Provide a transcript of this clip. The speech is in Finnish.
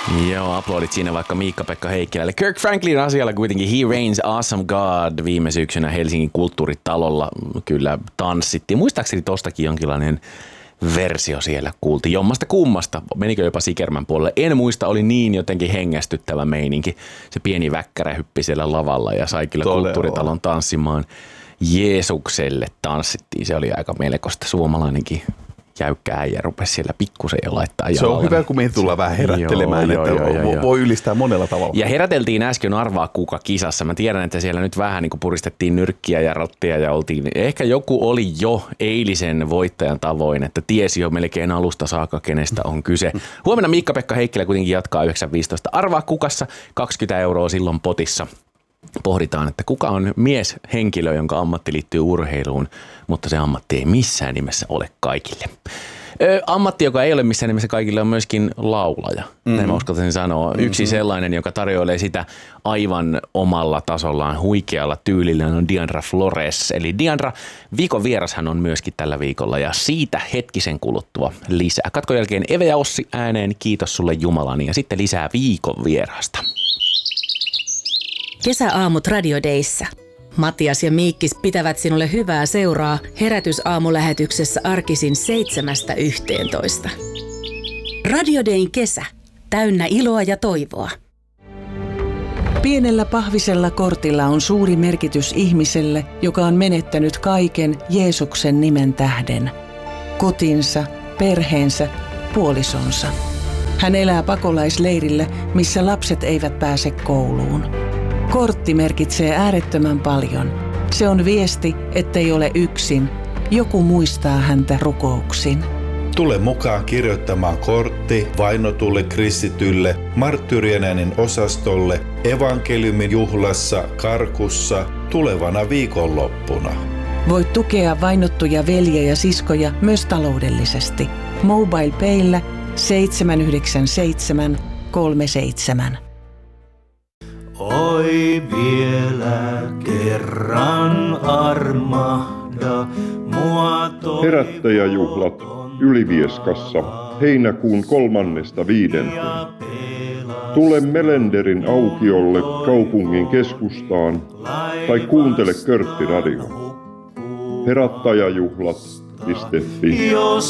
Joo, aplodit siinä vaikka Miikka-Pekka Heikkilälle. Kirk Franklin asialla kuitenkin He Reigns Awesome God viime syksynä Helsingin kulttuuritalolla kyllä tanssittiin. Muistaakseni tostakin jonkinlainen versio siellä kuultiin. Jommasta kummasta. Menikö jopa Sikermän puolelle? En muista, oli niin jotenkin hengästyttävä meininki. Se pieni väkkärä hyppi siellä lavalla ja sai kyllä kulttuuritalon tanssimaan. Jeesukselle tanssittiin. Se oli aika melkoista. Suomalainenkin jäykkä äijä rupesi siellä pikkusen jo laittaa jalalle. Se on hyvä, kun meitä tullaan vähän herättelemään, että voi ylistää monella tavalla. Ja heräteltiin äsken Arvaa kuka -kisassa. Mä tiedän, että siellä nyt vähän niin kuin puristettiin nyrkkiä ja rottia ja oltiin. Ehkä joku oli jo eilisen voittajan tavoin, että tiesi jo melkein alusta saakka, kenestä on kyse. Huomenna Miikka-Pekka Heikkilä kuitenkin jatkaa 9.15. Arvaa kukassa, 20 € silloin potissa. Pohditaan, että kuka on mieshenkilö, jonka ammatti liittyy urheiluun, mutta se ammatti ei missään nimessä ole kaikille. Ammatti, joka ei ole missään nimessä kaikille, on myöskin laulaja. Näin mä uskaltaisin sanoa. Yksi sellainen, joka tarjoilee sitä aivan omalla tasollaan, huikealla tyylillä, on Diandra Flores. Eli Diandra, viikon vierashan on myöskin tällä viikolla ja siitä hetkisen kuluttua lisää. Katkon jälkeen Eve ja Ossi ääneen, kiitos sulle Jumalani, ja sitten lisää viikon vierasta. Kesäaamut Radio Dayssä. Matias ja Miikkis pitävät sinulle hyvää seuraa Herätysaamulähetyksessä arkisin 7–11. Radio Dayn kesä. Täynnä iloa ja toivoa. Pienellä pahvisella kortilla on suuri merkitys ihmiselle, joka on menettänyt kaiken Jeesuksen nimen tähden. Kotinsa, perheensä, puolisonsa. Hän elää pakolaisleirillä, missä lapset eivät pääse kouluun. Kortti merkitsee äärettömän paljon. Se on viesti, ettei ole yksin. Joku muistaa häntä rukouksin. Tule mukaan kirjoittamaan kortti vainotulle kristitylle, marttyyrien äänen osastolle, evankeliumin juhlassa Karkussa tulevana viikonloppuna. Voit tukea vainottuja veljiä ja siskoja myös taloudellisesti. MobilePayllä 79737. Oi vielä kerran armahda mua toivoton. Herättäjäjuhlat Ylivieskassa heinäkuun 3.5. Tule Melenderin aukiolle kaupungin keskustaan tai kuuntele Körtti Radio. Herättäjäjuhlat.fi.